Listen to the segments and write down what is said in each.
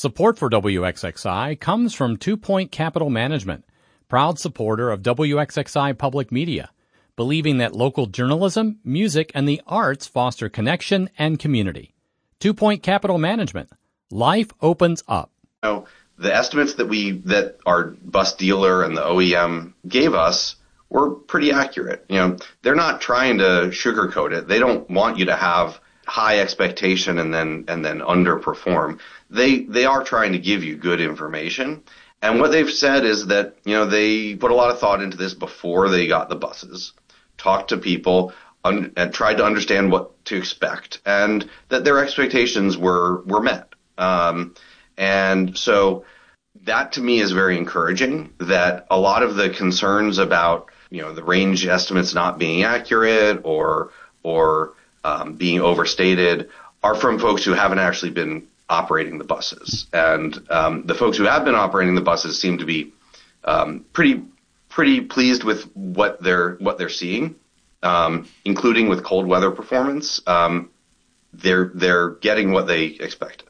Support for WXXI comes from 2 Point Capital Management, proud supporter of WXXI Public Media, believing that local journalism, music, and the arts foster connection and community. 2 Point Capital Management. Life opens up. The estimates that our bus dealer and the OEM gave us were pretty accurate. They're not trying to sugarcoat it. They don't want you to have high expectation and then underperform. They are trying to give you good information. And what they've said is that, they put a lot of thought into this before they got the buses, talked to people, and tried to understand what to expect, and that their expectations were met. And so that to me is very encouraging, that a lot of the concerns about, the range estimates not being accurate or being overstated are from folks who haven't actually been operating the buses. And the folks who have been operating the buses seem to be pretty pleased with what they're seeing, including with cold weather performance. They're getting what they expected.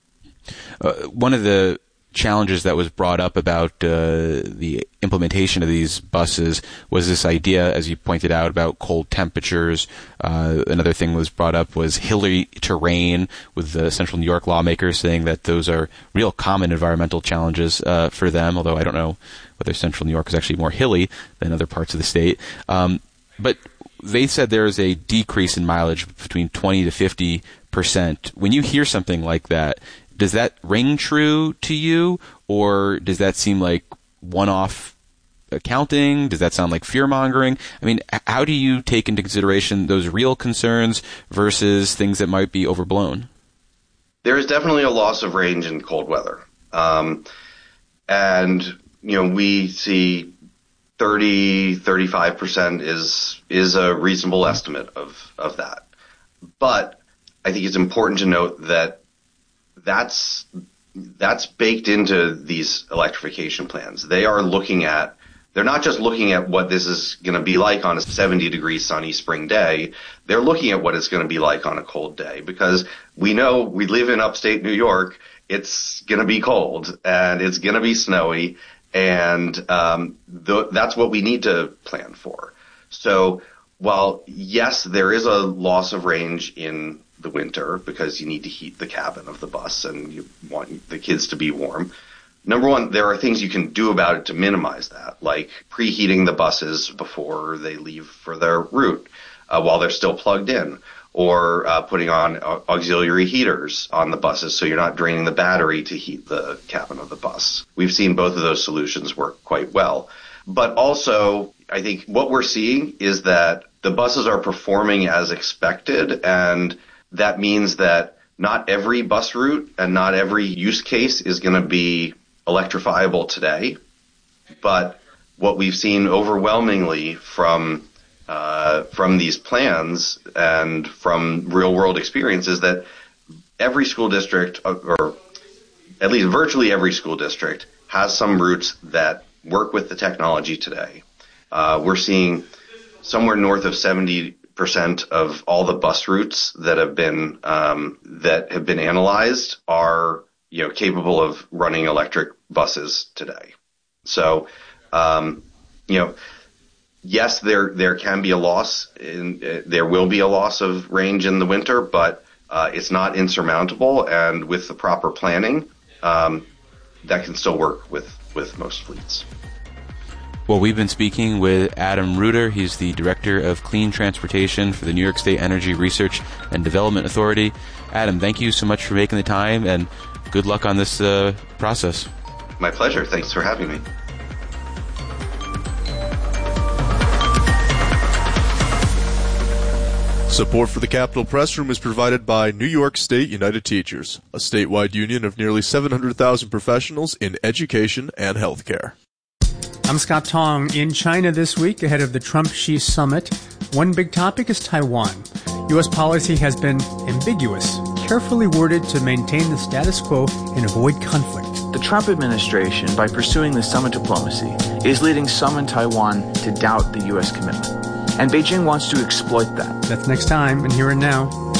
One of the challenges that was brought up about the implementation of these buses was this idea, as you pointed out, about cold temperatures. Another thing was brought up was hilly terrain, with the Central New York lawmakers saying that those are real common environmental challenges for them, although I don't know whether Central New York is actually more hilly than other parts of the state. But they said there is a decrease in mileage between 20 to 50%. When you hear something like that, does that ring true to you, or does that seem like one-off accounting? Does that sound like fear-mongering? I mean, how do you take into consideration those real concerns versus things that might be overblown? There is definitely a loss of range in cold weather. And, we see 30-35% is a reasonable estimate of that. But I think it's important to note that that's baked into these electrification plans. They're not just looking at what this is going to be like on a 70-degree sunny spring day. They're looking at what it's going to be like on a cold day, because we know we live in upstate New York. It's going to be cold and it's going to be snowy, and that's what we need to plan for. So while, yes, there is a loss of range in the winter because you need to heat the cabin of the bus and you want the kids to be warm. Number one, there are things you can do about it to minimize that, like preheating the buses before they leave for their route while they're still plugged in, or putting on auxiliary heaters on the buses so you're not draining the battery to heat the cabin of the bus. We've seen both of those solutions work quite well. But also, I think what we're seeing is that the buses are performing as expected, and that means that not every bus route and not every use case is going to be electrifiable today. But what we've seen overwhelmingly from these plans and from real world experience is that every school district, or at least virtually every school district, has some routes that work with the technology today. We're seeing somewhere north of 70% of all the bus routes that have been analyzed are capable of running electric buses today. So yes, there can be a loss, there will be a loss of range in the winter, but it's not insurmountable, and with the proper planning, that can still work with most fleets. Well, we've been speaking with Adam Reuter. He's the Director of Clean Transportation for the New York State Energy Research and Development Authority. Adam, thank you so much for making the time, and good luck on this process. My pleasure. Thanks for having me. Support for the Capitol Press Room is provided by New York State United Teachers, a statewide union of nearly 700,000 professionals in education and healthcare. I'm Scott Tong. In China this week, ahead of the Trump-Xi summit, one big topic is Taiwan. U.S. policy has been ambiguous, carefully worded to maintain the status quo and avoid conflict. The Trump administration, by pursuing the summit diplomacy, is leading some in Taiwan to doubt the U.S. commitment. And Beijing wants to exploit that. That's next time, and Here and Now.